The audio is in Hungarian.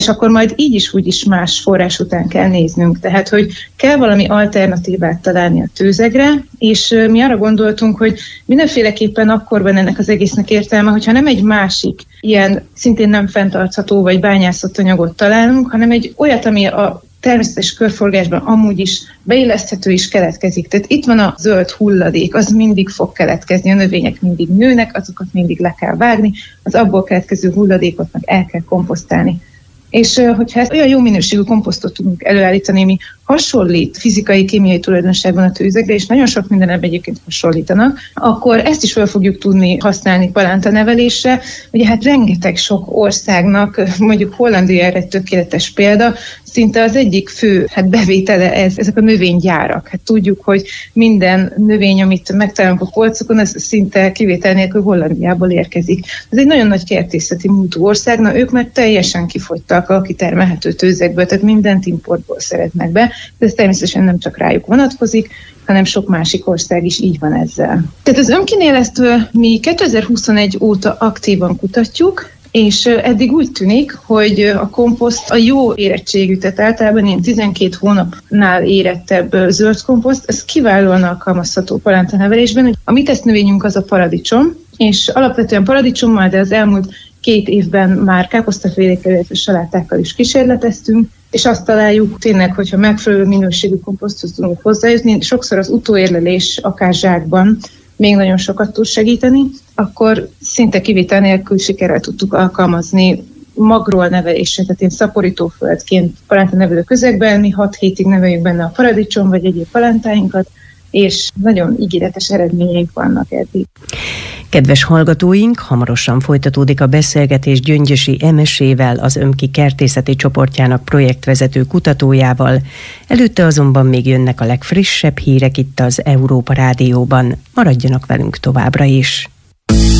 és akkor majd így is úgy is más forrás után kell néznünk. Tehát, hogy kell valami alternatívát találni a tőzegre, és mi arra gondoltunk, hogy mindenféleképpen akkor van ennek az egésznek értelme, hogyha nem egy másik ilyen szintén nem fenntartható vagy bányászott anyagot találunk, hanem egy olyat, ami a természetes körforgásban amúgy is beilleszthető is keletkezik. Tehát itt van a zöld hulladék, az mindig fog keletkezni, a növények mindig nőnek, azokat mindig le kell vágni, az abból keletkező hulladékot meg el kell komposztálni. És hogyha olyan jó minőségű komposztot tudunk előállítani, ami hasonlít fizikai, kémiai tulajdonságban a tőzegre, és nagyon sok mindenben egyébként hasonlítanak, akkor ezt is fel fogjuk tudni használni palántanevelésre. Ugye hát rengeteg sok országnak, mondjuk Hollandia erre egy tökéletes példa, szinte az egyik fő bevétele ezek a növénygyárak. Hát tudjuk, hogy minden növény, amit megtalálunk a polcokon, az szinte kivétel nélkül Hollandiából érkezik. Ez egy nagyon nagy kertészeti múltú ország, ők már teljesen kifogytak a kitermelhető tőzegből, tehát mindent importból szeretnek be, de ez természetesen nem csak rájuk vonatkozik, hanem sok másik ország is így van ezzel. Tehát az önkínélesztő mi 2021 óta aktívan kutatjuk, és eddig úgy tűnik, hogy a komposzt a jó érettségű, tehát általában ilyen 12 hónapnál érettebb zöld komposzt, ez kiválóan alkalmazható palántanevelésben. A mi tesztnövényünk az a paradicsom, és alapvetően paradicsommal, de az elmúlt 2 évben már káposztafélékkel, illetve salátákkal is kísérleteztünk, és azt találjuk tényleg, hogyha megfelelő minőségű komposzthoz tudunk hozzájutni, sokszor az utóérlelés akár zsákban még nagyon sokat tud segíteni, akkor szinte kivétel nélkül sikerrel tudtuk alkalmazni magról nevelésre, tehát ilyen szaporítóföldként palántanevelő közegben, mi 6 hétig neveljük benne a paradicsom vagy egyéb palántáinkat, és nagyon ígéretes eredményeink vannak eddig. Kedves hallgatóink, hamarosan folytatódik a beszélgetés Gyöngyösi Emesével, az ÖMKI kertészeti csoportjának projektvezető kutatójával. Előtte azonban még jönnek a legfrissebb hírek itt az Európa Rádióban. Maradjanak velünk továbbra is!